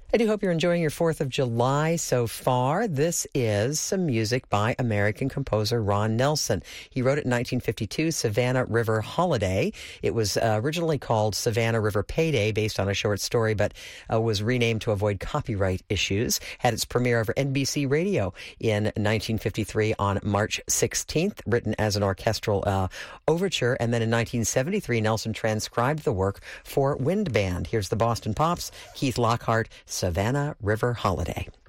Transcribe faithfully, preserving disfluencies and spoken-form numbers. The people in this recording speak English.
I do hope you're enjoying your fourth of July so far. This is some music by American composer Ron Nelson. He wrote it in nineteen fifty-two, Savannah River Holiday. It was uh, originally called Savannah River Payday, based on a short story, but uh, was renamed to avoid copyright issues. Had its premiere over N B C Radio in nineteen fifty-three on March sixteenth, written as an orchestral uh, overture. And then in nineteen seventy-three, Nelson transcribed the work for Wind Band. Here's the Boston Pops, Keith Lockhart, Savannah River Holiday.